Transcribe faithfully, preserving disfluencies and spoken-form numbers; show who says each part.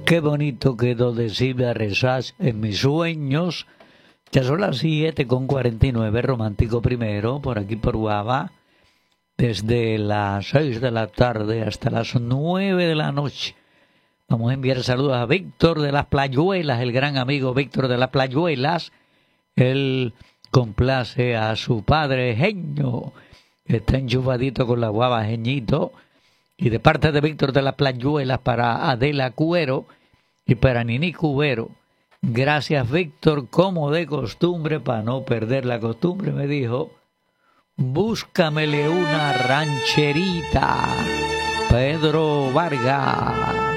Speaker 1: Qué bonito quedó de Silvia Resach en mis sueños. Ya son las siete con cuarenta y nueve, romántico primero, por aquí por Guava, desde las seis de la tarde hasta las nueve de la noche. Vamos a enviar saludos a Víctor de las Playuelas, el gran amigo Víctor de las Playuelas. Él complace a su padre Geño, que está enchufadito con la guava, Geñito. Y de parte de Víctor de las Playuelas para Adela Cuero y para Nini Cubero. Gracias, Víctor, como de costumbre, para no perder la costumbre, me dijo, búscamele una rancherita. Pedro Vargas.